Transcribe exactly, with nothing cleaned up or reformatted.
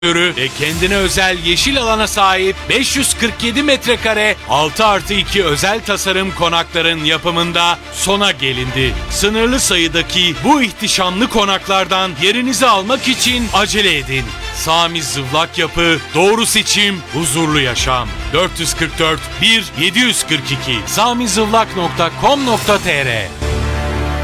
ve kendine özel yeşil alana sahip beş yüz kırk yedi metrekare altı artı iki özel tasarım konakların yapımında sona gelindi. Sınırlı sayıdaki bu ihtişamlı konaklardan yerinizi almak için acele edin. Sami Zıvlak Yapı, doğru seçim, huzurlu yaşam. dört yüz kırk dört bir yedi yüz kırk iki samizıvlak nokta com nokta tr